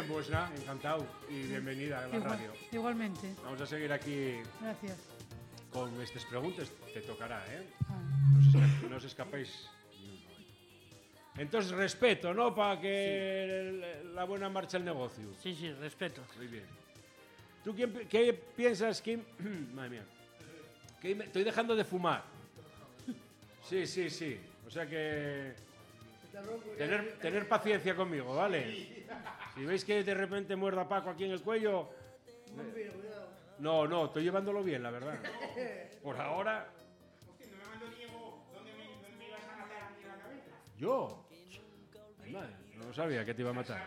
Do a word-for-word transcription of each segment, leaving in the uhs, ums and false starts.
bien, pues nada, encantado y bienvenida a la Igual, radio. Igualmente. Vamos a seguir aquí Gracias. con estas preguntas. Te tocará, ¿eh? Ah. No os, esca- no os escapéis ni uno. Entonces, respeto, ¿no? Para que el- la buena marcha el negocio. Sí, sí, respeto. Muy bien. ¿Tú quién pi- qué piensas, Kim? Madre mía. Que me- estoy dejando de fumar. Sí, sí, sí. O sea que... Tener, tener paciencia conmigo, ¿vale? Si veis que de repente muerda Paco aquí en el cuello... No, no, estoy llevándolo bien, la verdad. Por ahora... ¿Yo? Ay, madre, no sabía que te iba a matar.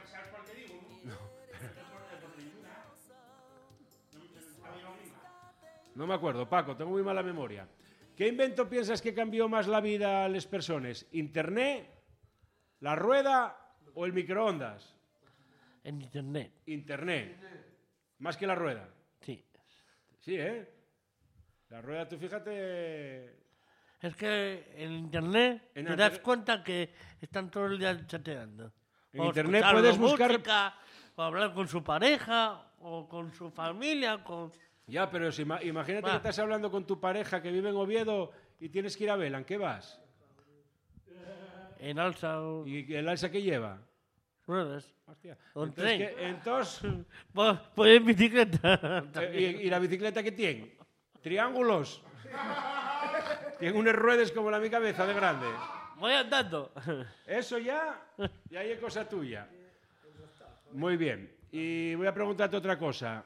No me acuerdo, Paco, tengo muy mala memoria. ¿Qué invento piensas que cambió más la vida a las personas? ¿Internet, la rueda o el microondas? En internet. Internet. Más que la rueda. Sí. Sí, ¿eh? La rueda, tú fíjate... Es que en internet En te inter- das cuenta que están todo el día chateando. En O internet escuchando puedes buscar- música, o hablar con su pareja, o con su familia, con... Ya, pero si, ima- imagínate Va. que estás hablando con tu pareja que vive en Oviedo y tienes que ir a Vela, ¿en qué vas? En alza o ¿Y el alza que lleva? ruedas. Hostia. O en Entonces, tren. ¿qué- entonces Pues, pues en bicicleta. eh, ¿y, y la bicicleta qué tiene? ¿Triángulos? Tiene unas ruedas como la mi cabeza de grande. Voy andando. Eso ya, ya es cosa tuya. Muy bien. Y voy a preguntarte otra cosa.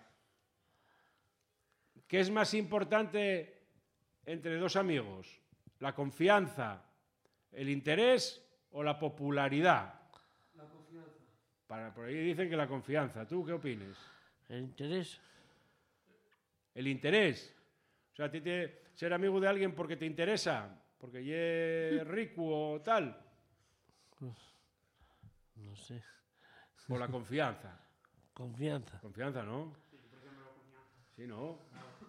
¿Qué es más importante entre dos amigos? ¿La confianza, el interés o la popularidad? La confianza. Para, por ahí dicen que la confianza. ¿Tú qué opinas? El interés. El interés. O sea, a ti te, ser amigo de alguien porque te interesa, porque es rico o tal. No sé. O la confianza. Confianza. Confianza, ¿no? Sí, ¿no?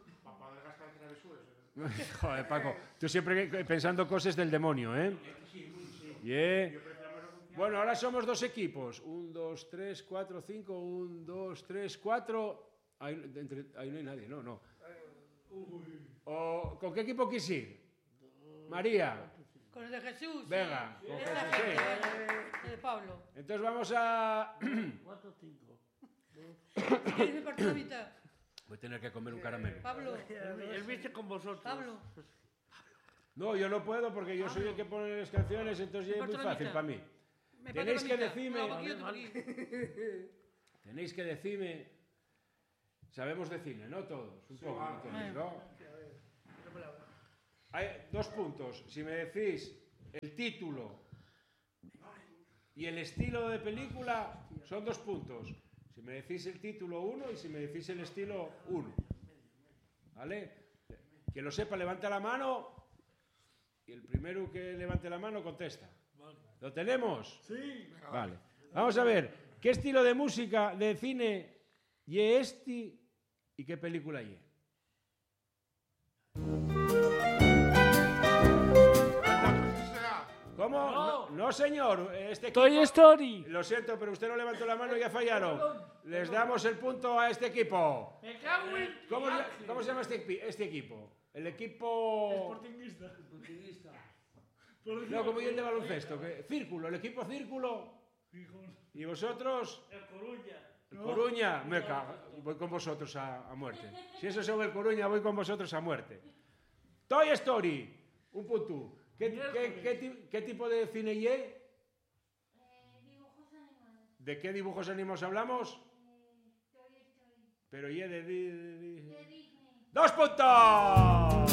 Joder, Paco, tú siempre pensando cosas del demonio, ¿eh? Yeah. Bueno, ahora somos dos equipos. Un, dos, tres, cuatro, cinco. Un, dos, tres, cuatro. Ahí, entre- ahí no hay nadie, no, no. O, ¿con qué equipo quieres ir? María. Con el de Jesús. Venga, sí. con El Jesús, de sí. gente, El de Pablo. Entonces vamos a... Cuatro, cinco. ¿Quieres me parto la mitad? Voy a tener que comer un caramelo. Pablo. Él viste con vosotros. Pablo. No, yo no puedo porque yo soy el que pone las canciones, entonces ya es muy Parto la fácil mitad. para mí. Me Tenéis parto la que mitad. decirme- No, aquí yo tengo aquí. Tenéis que decirme... Sabemos de cine, ¿no todos? Un poco, no todos, ¿no? Hay dos puntos. Si me decís el título y el estilo de película, son dos puntos. Si me decís el título, uno, y si me decís el estilo, uno. ¿Vale? Quien lo sepa, levanta la mano y el primero que levante la mano contesta. ¿Lo tenemos? Sí. Vale. Vamos a ver, ¿qué estilo de música, de cine, y este y qué película y? ¿Cómo? No, no, señor. Este equipo... Toy Story. Lo siento, pero usted no levantó la mano y ya fallaron. Les damos el punto a este equipo. Me cago en... ¿Cómo, se- cómo se llama este, equi- este equipo? El equipo... Sportingista. No, como yo el de baloncesto. que- Círculo, el equipo Círculo. ¿Y vosotros? El Coruña. El Coruña. Me cago. Voy con vosotros a, a muerte. Si eso son el Coruña, voy con vosotros a muerte. Toy Story. Un punto. ¿Qué, qué, qué, ti- qué tipo de cine y? Eh, dibujos animados. ¿De qué dibujos animados hablamos? Eh, Toy Story. Pero y de, de- de- De Disney. ¡Dos puntos!